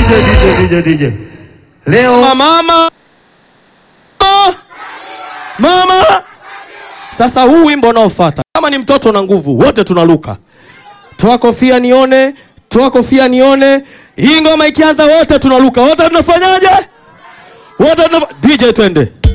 DJ. Leo mama. Sasa huu wimbo unaofuata, kama ni mtoto na nguvu, wote tunaluka. Toa kofia nione, toa kofia nione. Hii ngoma ikianza wote tunaluka. Wote tunafanyaje? DJ twende.